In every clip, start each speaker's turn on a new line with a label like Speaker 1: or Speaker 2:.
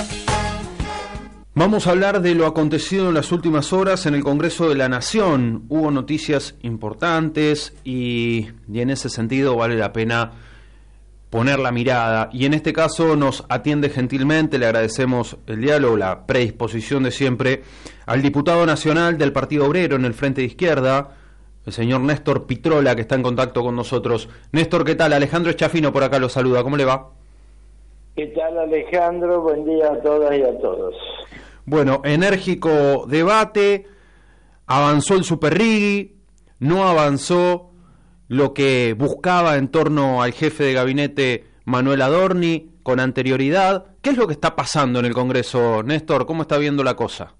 Speaker 1: Vamos a hablar de lo acontecido en las últimas horas en el Congreso de la Nación. Hubo noticias importantes y en ese sentido vale la pena poner la mirada. Y en este caso nos atiende gentilmente, le agradecemos el diálogo, la predisposición de siempre, al diputado nacional del Partido Obrero en el Frente de Izquierda, el señor Néstor Pitrola, que está en contacto con nosotros. Néstor, ¿qué tal? Alejandro Eschafino por acá lo saluda. ¿Cómo le va?
Speaker 2: ¿Qué tal, Alejandro? Buen día a todas y a todos.
Speaker 1: Bueno, enérgico debate, avanzó el Superrigui, no avanzó lo que buscaba en torno al jefe de gabinete Manuel Adorni con anterioridad. ¿Qué es lo que está pasando en el Congreso, Néstor? ¿Cómo está viendo la cosa?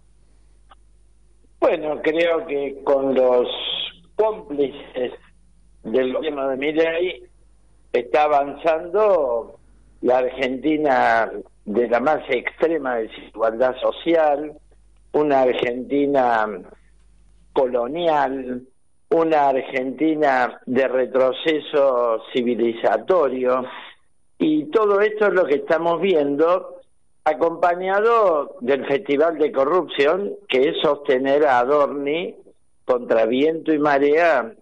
Speaker 2: Bueno, creo que con los cómplices del gobierno de Milei está avanzando la Argentina de la más extrema desigualdad social, una Argentina colonial, una Argentina de retroceso civilizatorio, y todo esto es lo que estamos viendo, acompañado del Festival de Corrupción, que es sostener a Adorni contra viento y marea.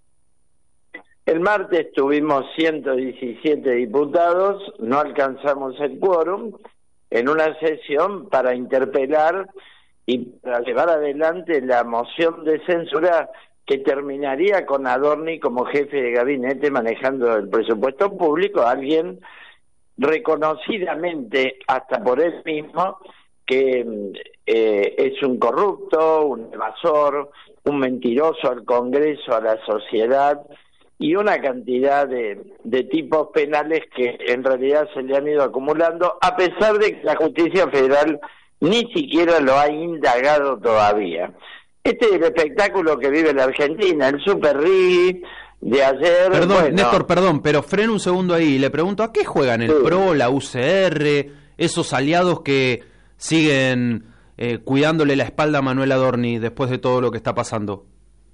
Speaker 2: El martes tuvimos 117 diputados, no alcanzamos el quórum, en una sesión para interpelar y para llevar adelante la moción de censura que terminaría con Adorni como jefe de gabinete manejando el presupuesto público, alguien reconocidamente, hasta por él mismo, que es un corrupto, un evasor, un mentiroso al Congreso, a la sociedad, y una cantidad de tipos penales que en realidad se le han ido acumulando, a pesar de que la justicia federal ni siquiera lo ha indagado todavía. Este es el espectáculo que vive la Argentina, el Superrigui de ayer.
Speaker 1: Perdón,
Speaker 2: bueno,
Speaker 1: Néstor, perdón, pero freno un segundo ahí, le pregunto, ¿a qué juegan el PRO, la UCR, esos aliados que siguen cuidándole la espalda a Manuel Adorni después de todo lo que está pasando?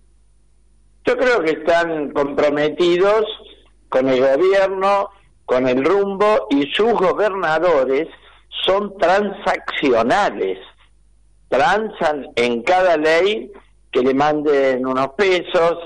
Speaker 2: Yo creo que están comprometidos con el gobierno, con el rumbo, y sus gobernadores son transaccionales. Transan en cada ley que le manden unos pesos,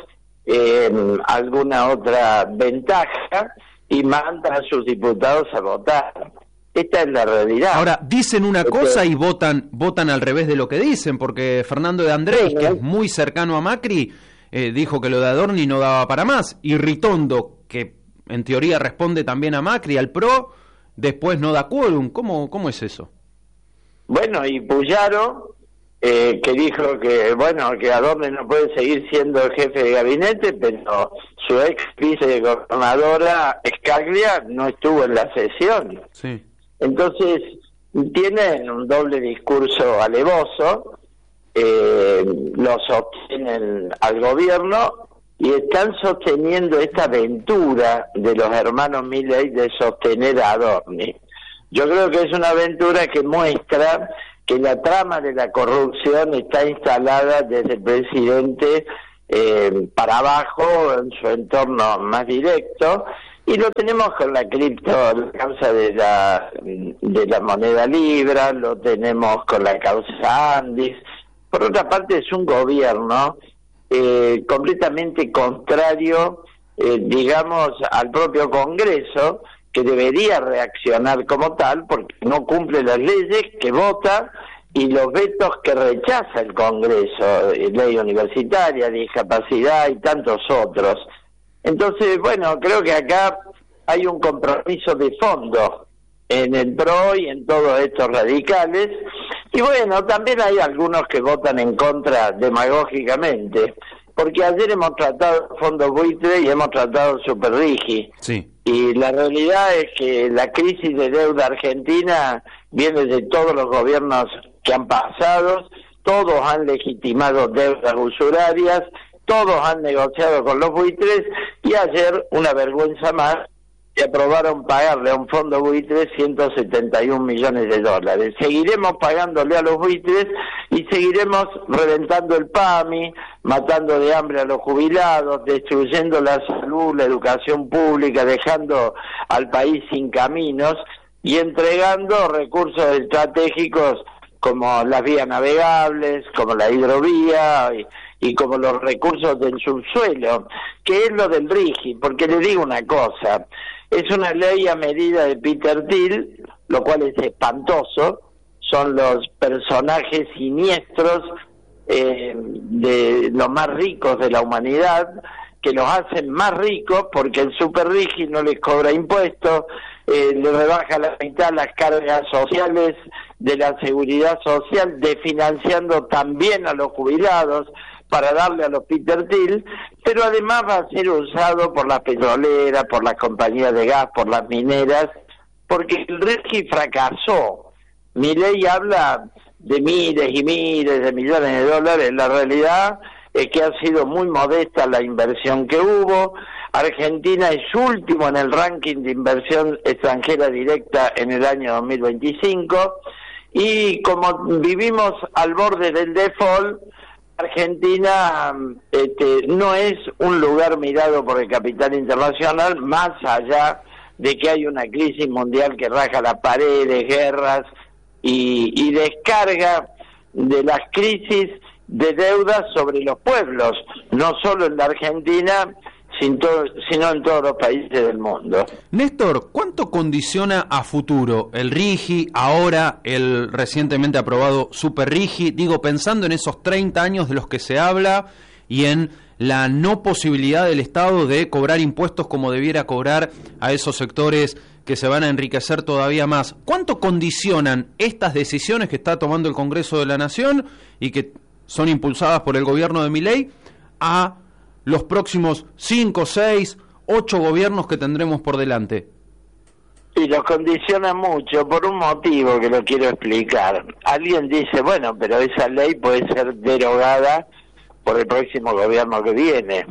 Speaker 2: alguna otra ventaja, y mandan a sus diputados a votar. Esta es la realidad.
Speaker 1: Ahora, dicen una cosa y votan al revés de lo que dicen, porque Fernando de Andrés, que es muy cercano a Macri, dijo que lo de Adorni no daba para más, y Ritondo, que en teoría responde también a Macri, al PRO, después no da quórum. ¿Cómo es eso?
Speaker 2: Bueno, y Puyaro, que dijo que que Adorni no puede seguir siendo el jefe de gabinete, pero su ex vicegobernadora Scalia no estuvo en la sesión.
Speaker 1: Sí.
Speaker 2: Entonces, tienen un doble discurso alevoso, lo sostienen al gobierno y están sosteniendo esta aventura de los hermanos Milei de sostener a Adorni. Yo creo que es una aventura que muestra que la trama de la corrupción está instalada desde el presidente para abajo, en su entorno más directo, y lo tenemos con la causa de la moneda Libra, lo tenemos con la causa Andis. Por otra parte, es un gobierno completamente contrario, digamos, al propio Congreso, que debería reaccionar como tal, porque no cumple las leyes que vota y los vetos que rechaza el Congreso, ley universitaria, discapacidad y tantos otros. Entonces, creo que acá hay un compromiso de fondo en el PRO y en todos estos radicales. Y también hay algunos que votan en contra demagógicamente, porque ayer hemos tratado el fondo buitre y hemos tratado el Superrigui.
Speaker 1: Sí.
Speaker 2: Y la realidad es que la crisis de deuda argentina viene de todos los gobiernos que han pasado, todos han legitimado deudas usurarias, todos han negociado con los buitres, y ayer, una vergüenza más, que aprobaron pagarle a un fondo buitre 171 millones de dólares. Seguiremos pagándole a los buitres y seguiremos reventando el PAMI, matando de hambre a los jubilados, destruyendo la salud, la educación pública, dejando al país sin caminos. y entregando recursos estratégicos como las vías navegables, como la hidrovía y como los recursos del subsuelo, que es lo del RIGI, porque le digo una cosa, es una ley a medida de Peter Thiel, lo cual es espantoso, son los personajes siniestros de los más ricos de la humanidad, que los hacen más ricos porque el super RIGI no les cobra impuestos, le rebaja la mitad las cargas sociales de la seguridad social, desfinanciando también a los jubilados para darle a los Peter Thiel, pero además va a ser usado por las petroleras, por las compañías de gas, por las mineras, porque el RIGI fracasó. Milei habla de miles y miles de millones de dólares, la realidad es que ha sido muy modesta la inversión que hubo. Argentina es último en el ranking de inversión extranjera directa en el año 2025, y como vivimos al borde del default, Argentina no es un lugar mirado por el capital internacional, más allá de que hay una crisis mundial que raja las paredes, guerras y descarga de las crisis de deuda sobre los pueblos, no solo en la Argentina, sino en todos los países del mundo.
Speaker 1: Néstor, ¿cuánto condiciona a futuro el RIGI, ahora el recientemente aprobado Super RIGI? Digo, pensando en esos 30 años de los que se habla y en la no posibilidad del Estado de cobrar impuestos como debiera cobrar a esos sectores que se van a enriquecer todavía más. ¿Cuánto condicionan estas decisiones que está tomando el Congreso de la Nación y que son impulsadas por el gobierno de Milei a los próximos 5, 6, 8 gobiernos que tendremos por delante?
Speaker 2: Y los condiciona mucho por un motivo que lo quiero explicar. Alguien dice, bueno, pero esa ley puede ser derogada por el próximo gobierno que viene.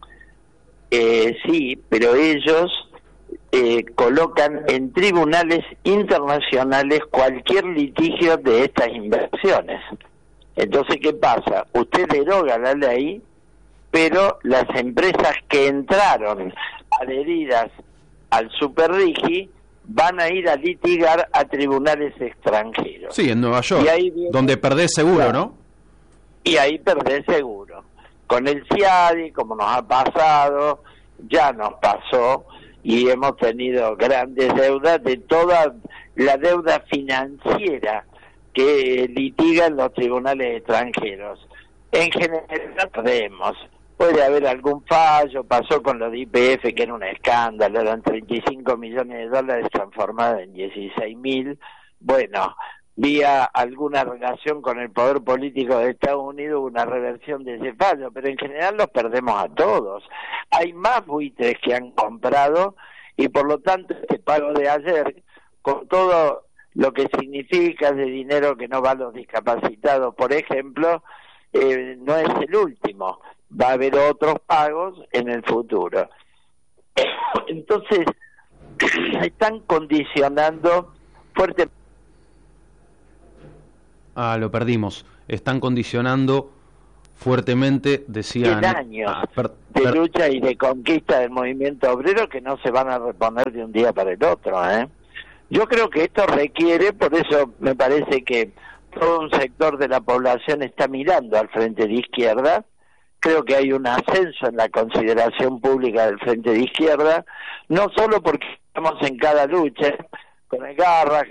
Speaker 2: Sí, pero ellos colocan en tribunales internacionales cualquier litigio de estas inversiones. Entonces, ¿qué pasa? Usted deroga la ley, pero las empresas que entraron adheridas al Super RIGI van a ir a litigar a tribunales extranjeros.
Speaker 1: Sí, en Nueva York, donde perdés seguro, ¿no?
Speaker 2: Y ahí perdés seguro. Con el CIADI, como nos ha pasado, ya nos pasó, y hemos tenido grandes deudas de toda la deuda financiera que litigan los tribunales extranjeros. En general perdemos. Puede haber algún fallo, pasó con lo de YPF, que era un escándalo, eran 35 millones de dólares transformados en 16.000. Bueno, vía alguna relación con el poder político de Estados Unidos, una reversión de ese fallo, pero en general los perdemos a todos. Hay más buitres que han comprado, y por lo tanto este pago de ayer, con todo lo que significa de dinero que no va a los discapacitados, por ejemplo, no es el último. Va a haber otros pagos en el futuro. Entonces, están condicionando fuertemente.
Speaker 1: Lo perdimos. Están condicionando fuertemente, decían.
Speaker 2: 100 años de lucha y de conquista del movimiento obrero que no se van a reponer de un día para el otro, Yo creo que esto requiere, por eso me parece que todo un sector de la población está mirando al Frente de Izquierda. Creo que hay un ascenso en la consideración pública del Frente de Izquierda, no solo porque estamos en cada lucha, con el garra,